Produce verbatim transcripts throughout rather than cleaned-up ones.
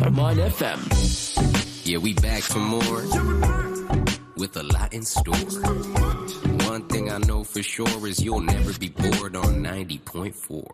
Ramon F M. Yeah, we back for more with a lot in store. One thing I know for sure is you'll never be bored on ninety point four.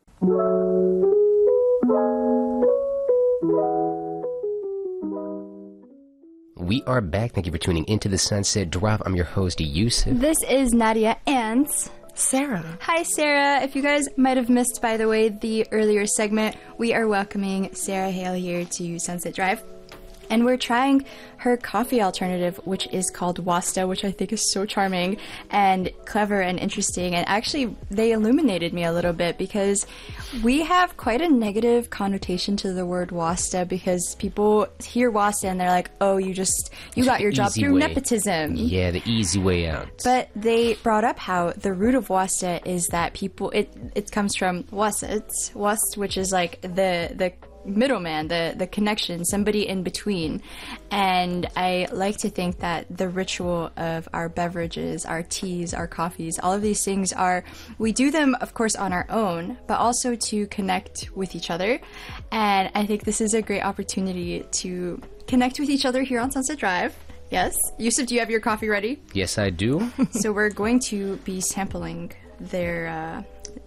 We are back. Thank you for tuning into the Sunset Drive. I'm your host, Yusuf. This is Nadia and Sarah. Hi, Sarah. If you guys might have missed, by the way, the earlier segment, we are welcoming Sarah Hale here to Sunset Drive. And we're trying her coffee alternative, which is called Wasta, which I think is so charming and clever and interesting. And actually, they illuminated me a little bit because we have quite a negative connotation to the word Wasta because people hear Wasta and they're like, oh, you just, you got your job through way. nepotism. Yeah, the easy way out. But they brought up how the root of Wasta is that people, it, it comes from wasat, wast, which is like the, the, middleman, the the connection, somebody in between. And I like to think that the ritual of our beverages, our teas, our coffees, all of these things are, we do them of course on our own, but also to connect with each other. And I think this is a great opportunity to connect with each other here on Sunset Drive. Yes. Yusuf, do you have your coffee ready? Yes, I do. So we're going to be sampling their uh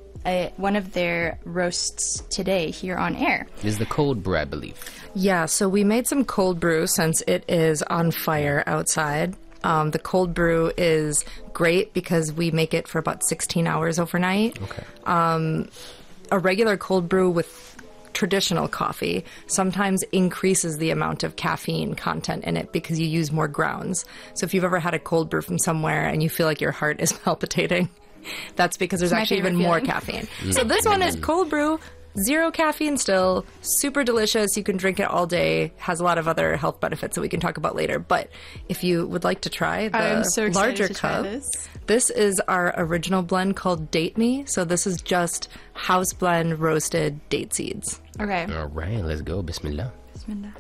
A, one of their roasts today here on air. This is the cold brew, I believe. Yeah, so we made some cold brew since it is on fire outside. Um, the cold brew is great because we make it for about sixteen hours overnight. Okay. Um, a regular cold brew with traditional coffee sometimes increases the amount of caffeine content in it because you use more grounds. So if you've ever had a cold brew from somewhere and you feel like your heart is palpitating, that's because there's actually even feeling. more caffeine. So this one is cold brew, zero caffeine still, super delicious. You can drink it all day. Has a lot of other health benefits that we can talk about later. But if you would like to try the I'm so excited larger to try cup, this. this is our original blend called Date Me. So this is just house blend roasted date seeds. Okay. All right, let's go. Bismillah. Bismillah.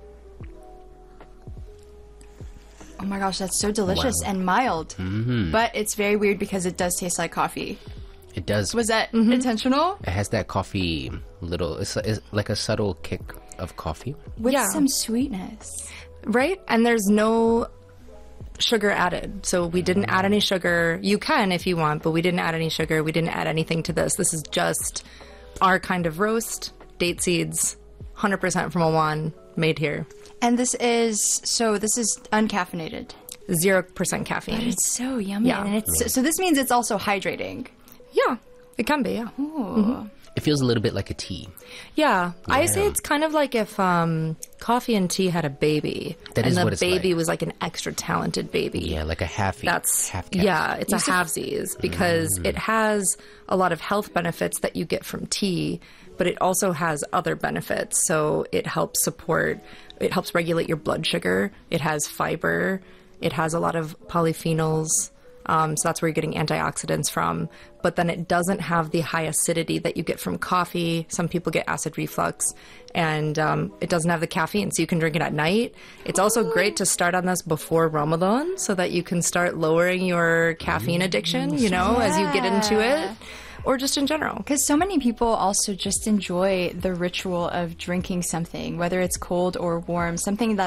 Oh my gosh, that's so delicious Wow. and mild. Mm-hmm. But it's very weird because it does taste like coffee. It does. Was that Mm-hmm. intentional? It has that coffee little, it's, it's like a subtle kick of coffee. With Yeah. some sweetness. Right? And there's no sugar added. So we didn't add any sugar. You can if you want, but we didn't add any sugar. We didn't add anything to this. This is just our kind of roast, date seeds, one hundred percent from Oman, made here. And this is, so this is uncaffeinated. Zero percent caffeine. But it's so yummy. Yeah. And it's, so this means it's also hydrating. Yeah, it can be, yeah. Ooh. It feels a little bit like a tea. Yeah, I Yeah. say it's kind of like if um, coffee and tea had a baby. That and is the what it's baby like. was like an extra talented baby. Yeah, like a half That's half cap. yeah, it's a Used to- halvesies because it has a lot of health benefits that you get from tea, but it also has other benefits. So it helps support, it helps regulate your blood sugar. It has fiber. It has a lot of polyphenols. Um, so that's where you're getting antioxidants from. But then it doesn't have the high acidity that you get from coffee. Some people get acid reflux. And um, it doesn't have the caffeine, so you can drink it at night. It's also great to start on this before Ramadan so that you can start lowering your caffeine addiction, you know, as you get into it. Or just in general. Because so many people also just enjoy the ritual of drinking something, whether it's cold or warm, something that